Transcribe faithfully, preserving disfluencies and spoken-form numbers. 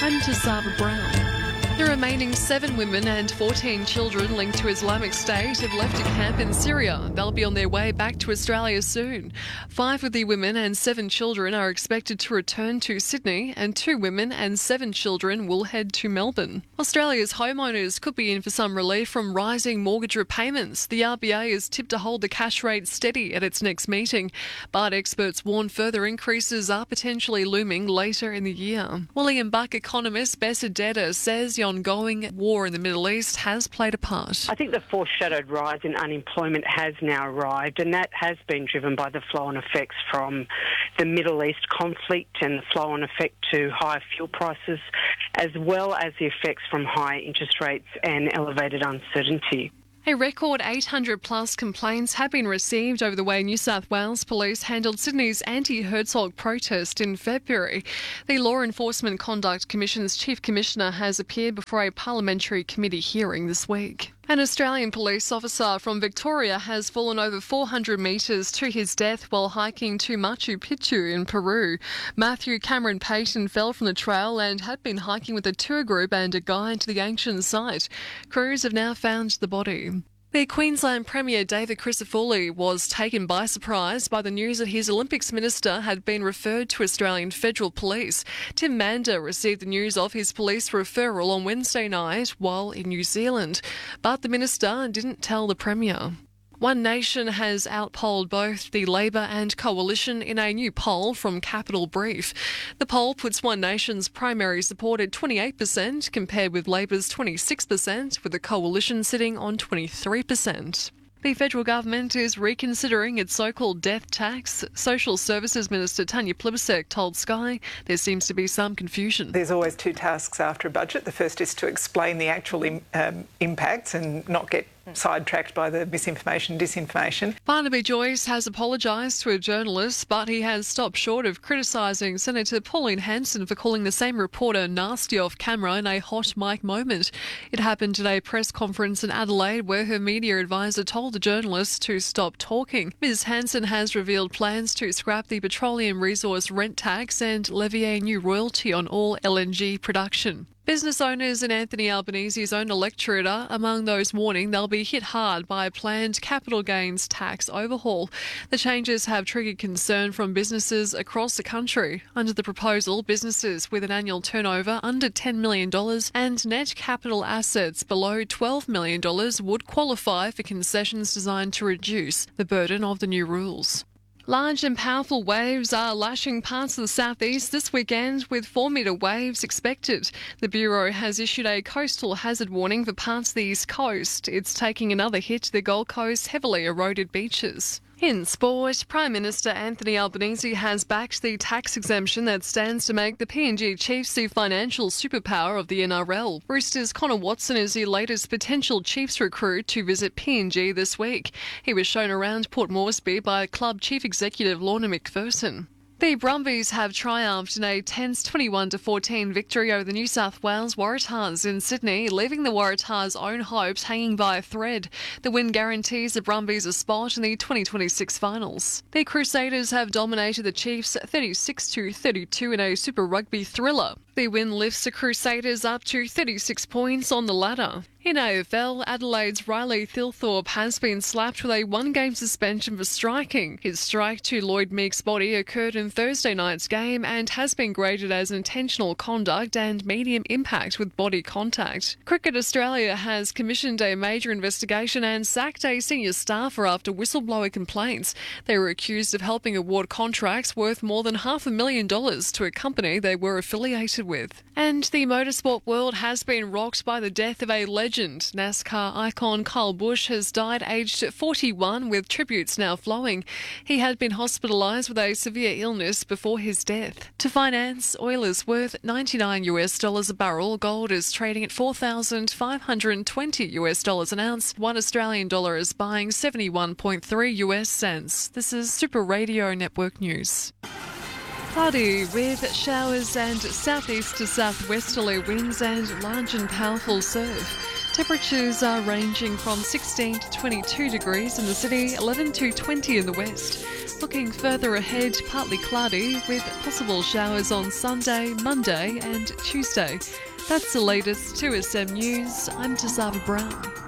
I'm Tasava Brown. The remaining seven women and fourteen children linked to Islamic State have left a camp in Syria. They'll be on their way back to Australia soon. Five of the women and seven children are expected to return to Sydney, and two women and seven children will head to Melbourne. Australia's homeowners could be in for some relief from rising mortgage repayments. The R B A is tipped to hold the cash rate steady at its next meeting, but experts warn further increases are potentially looming later in the year. William Buck economist Bessa Deda says the ongoing war in the Middle East has played a part. I think the foreshadowed rise in unemployment has now arrived, and that has been driven by the flow-on effects from the Middle East conflict and the flow-on effect to higher fuel prices, as well as the effects from high interest rates and elevated uncertainty. A record eight hundred plus complaints have been received over the way New South Wales Police handled Sydney's anti-Herzog protest in February. The Law Enforcement Conduct Commission's Chief Commissioner has appeared before a parliamentary committee hearing this week. An Australian police officer from Victoria has fallen over four hundred metres to his death while hiking to Machu Picchu in Peru. Matthew Cameron Payton fell from the trail and had been hiking with a tour group and a guide to the ancient site. Crews have now found the body. The Queensland Premier David Crisafulli was taken by surprise by the news that his Olympics minister had been referred to Australian Federal Police. Tim Mander received the news of his police referral on Wednesday night while in New Zealand, but the minister didn't tell the Premier. One Nation has outpolled both the Labor and Coalition in a new poll from Capital Brief. The poll puts One Nation's primary support at twenty-eight percent compared with Labor's twenty-six percent, with the Coalition sitting on twenty-three percent. The federal government is reconsidering its so-called death tax. Social Services Minister Tanya Plibersek told Sky there seems to be some confusion. There's always two tasks after a budget. The first is to explain the actual im- um, impacts and not get sidetracked by the misinformation, disinformation. Barnaby Joyce has apologised to a journalist, but he has stopped short of criticising Senator Pauline Hanson for calling the same reporter nasty off camera in a hot mic moment. It happened at a press conference in Adelaide where her media advisor told the journalist to stop talking. Miz Hanson has revealed plans to scrap the petroleum resource rent tax and levy a new royalty on all L N G production. Business owners in Anthony Albanese's own electorate are among those warning they'll be hit hard by a planned capital gains tax overhaul. The changes have triggered concern from businesses across the country. Under the proposal, businesses with an annual turnover under ten million dollars and net capital assets below twelve million dollars would qualify for concessions designed to reduce the burden of the new rules. Large and powerful waves are lashing parts of the southeast this weekend, with four-metre waves expected. The Bureau has issued a coastal hazard warning for parts of the east coast. It's taking another hit to the Gold Coast's heavily eroded beaches. In sport, Prime Minister Anthony Albanese has backed the tax exemption that stands to make the P N G Chiefs the financial superpower of the N R L. Roosters' Connor Watson is the latest potential Chiefs recruit to visit P N G this week. He was shown around Port Moresby by club chief executive Lorna McPherson. The Brumbies have triumphed in a tense twenty-one to fourteen victory over the New South Wales Waratahs in Sydney, leaving the Waratahs' own hopes hanging by a thread. The win guarantees the Brumbies a spot in the twenty twenty-six finals. The Crusaders have dominated the Chiefs thirty-six to thirty-two in a Super Rugby thriller. The win lifts the Crusaders up to thirty-six points on the ladder. In A F L, Adelaide's Riley Thilthorpe has been slapped with a one-game suspension for striking. His strike to Lloyd Meek's body occurred in Thursday night's game and has been graded as intentional conduct and medium impact with body contact. Cricket Australia has commissioned a major investigation and sacked a senior staffer after whistleblower complaints. They were accused of helping award contracts worth more than half a million dollars to a company they were affiliated with. And the motorsport world has been rocked by the death of a legend. NASCAR icon Kyle Busch has died aged forty-one, with tributes now flowing. He had been hospitalised with a severe illness before his death. To finance, oil is worth ninety-nine US dollars a barrel. Gold is trading at four thousand five hundred twenty US dollars an ounce. One Australian dollar is buying seventy-one point three US cents. This is Super Radio Network News. Cloudy with showers and southeast to southwesterly winds and large and powerful surf. Temperatures are ranging from sixteen to twenty-two degrees in the city, eleven to twenty in the west. Looking further ahead, partly cloudy with possible showers on Sunday, Monday and Tuesday. That's the latest two S M News. I'm Tazava Brown.